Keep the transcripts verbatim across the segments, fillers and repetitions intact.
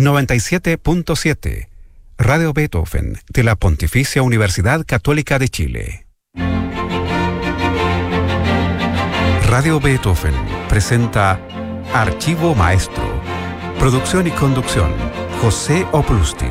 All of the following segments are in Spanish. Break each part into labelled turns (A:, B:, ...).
A: noventa y siete punto siete, Radio Beethoven, de la Pontificia Universidad Católica de Chile. Radio Beethoven presenta Archivo Maestro. Producción y conducción, José Oplustin.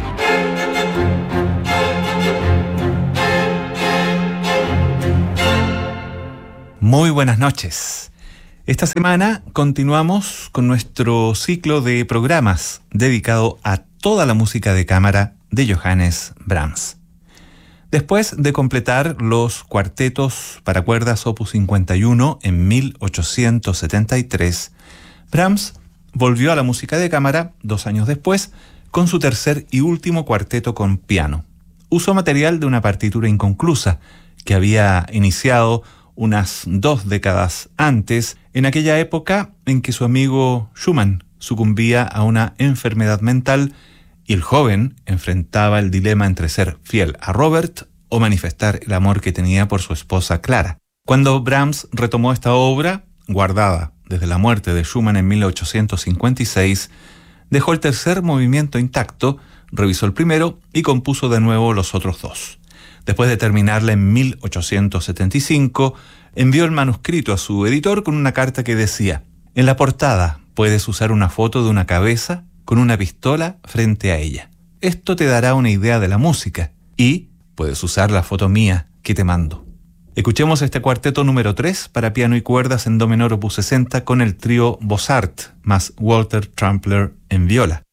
B: Muy buenas noches. Esta semana continuamos con nuestro ciclo de programas dedicado a toda la música de cámara de Johannes Brahms. Después de completar los cuartetos para cuerdas opus cincuenta y uno en mil ochocientos setenta y tres, Brahms volvió a la música de cámara dos años después con su tercer y último cuarteto con piano. Usó material de una partitura inconclusa que había iniciado unas dos décadas antes, en aquella época en que su amigo Schumann sucumbía a una enfermedad mental y el joven enfrentaba el dilema entre ser fiel a Robert o manifestar el amor que tenía por su esposa Clara. Cuando Brahms retomó esta obra, guardada desde la muerte de Schumann en mil ochocientos cincuenta y seis, dejó el tercer movimiento intacto, revisó el primero y compuso de nuevo los otros dos. Después de terminarla en mil ochocientos setenta y cinco, envió el manuscrito a su editor con una carta que decía: en la portada puedes usar una foto de una cabeza con una pistola frente a ella. Esto te dará una idea de la música y puedes usar la foto mía que te mando. Escuchemos este cuarteto número tres para piano y cuerdas en do menor opus sesenta con el trío Bossart más Walter Trampler en viola.